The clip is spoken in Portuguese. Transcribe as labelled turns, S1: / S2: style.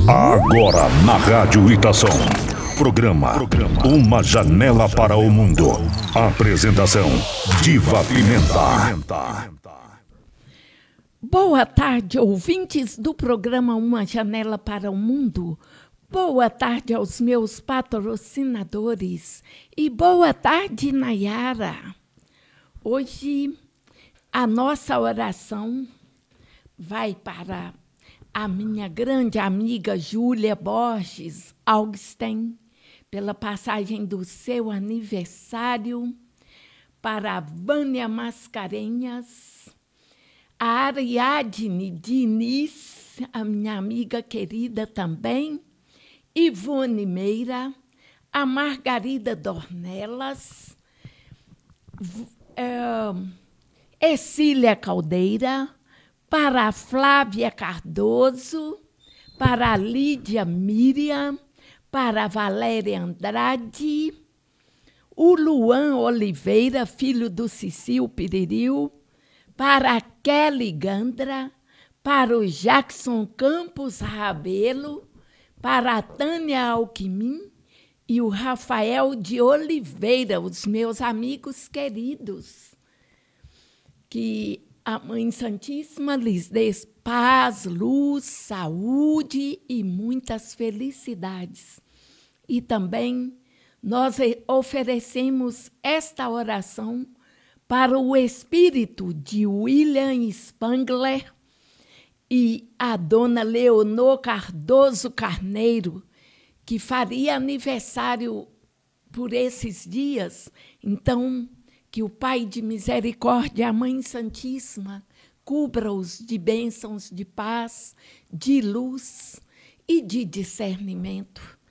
S1: Agora na Rádio Itação. Programa Uma Janela para o Mundo. Apresentação Diva Pimenta.
S2: Boa tarde, ouvintes do programa Uma Janela para o Mundo. Boa tarde aos meus patrocinadores. E boa tarde, Nayara. Hoje a nossa oração vai para a minha grande amiga Júlia Borges Augustin, pela passagem do seu aniversário, para a Vânia Mascarenhas, a Ariadne Diniz, a minha amiga querida também, Ivone Meira, a Margarida Dornelas, Exília Caldeira, para a Flávia Cardoso, para a Lídia Miriam, para a Valéria Andrade, o Luan Oliveira, filho do Cicil Piririu, para a Kelly Gandra, para o Jackson Campos Rabelo, para a Tânia Alquimim e o Rafael de Oliveira, os meus amigos queridos. Que a Mãe Santíssima lhes dê paz, luz, saúde e muitas felicidades. E também nós oferecemos esta oração para o espírito de William Spangler e a dona Leonor Cardoso Carneiro, que faria aniversário por esses dias. Então, que o Pai de Misericórdia, a Mãe Santíssima, cubra-os de bênçãos de paz, de luz e de discernimento.